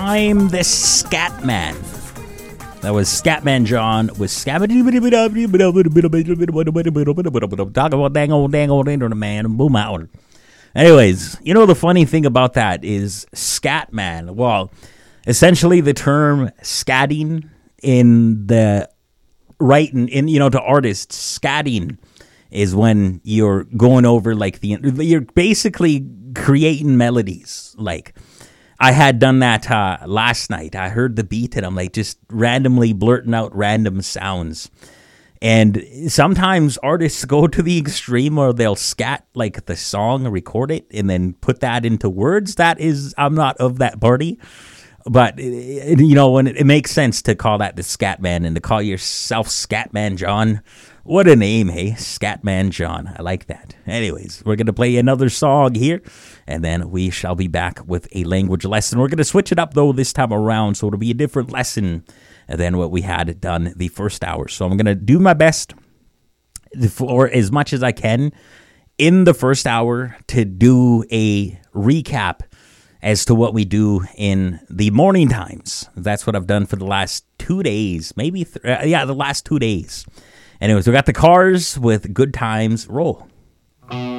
I'm the Scat Man. That was Scatman John with talk about dang old internet man, boom out. Anyways, you know the funny thing about that is Scatman. Well, essentially the term scatting in the writing to artists, scatting is when you're going over you're basically creating melodies. Like I had done that last night. I heard the beat and I'm like just randomly blurting out random sounds. And sometimes artists go to the extreme where they'll scat like the song, record it, and then put that into words. I'm not of that party. But, when it makes sense to call that the Scatman and to call yourself Scatman John. What a name, hey? Scatman John. I like that. Anyways, we're going to play another song here, and then we shall be back with a language lesson. We're going to switch it up, though, this time around, so it'll be a different lesson than what we had done the first hour. So I'm going to do my best for as much as I can in the first hour to do a recap as to what we do in the morning times. That's what I've done for the last 2 days, maybe, the last 2 days. Anyways, we got the Cars with Good Times. Roll.